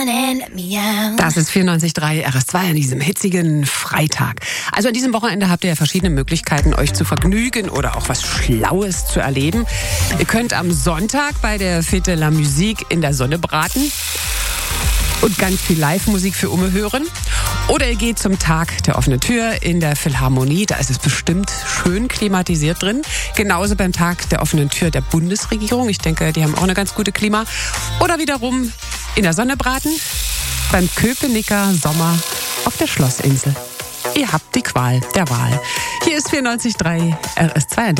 Das ist 94.3 RS2 an diesem hitzigen Freitag. Also an diesem Wochenende habt ihr ja verschiedene Möglichkeiten, euch zu vergnügen oder auch was Schlaues zu erleben. Ihr könnt am Sonntag bei der Fête de la Musique in der Sonne braten und ganz viel Live-Musik für Umme hören. Oder ihr geht zum Tag der offenen Tür in der Philharmonie. Da ist es bestimmt schön klimatisiert drin. Genauso beim Tag der offenen Tür der Bundesregierung. Ich denke, die haben auch eine ganz gute Klima. Oder wiederum in der Sonne braten beim Köpenicker Sommer auf der Schlossinsel. Ihr habt die Qual der Wahl. Hier ist 94.3 RS2.